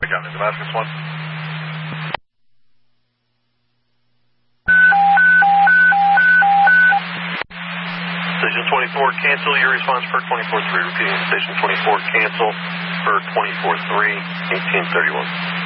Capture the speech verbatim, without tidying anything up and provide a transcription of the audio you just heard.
Down in Damascus one. Station twenty-four, cancel your response for twenty-four three. Repeating, Station twenty-four, cancel for twenty-four three, eighteen thirty-one.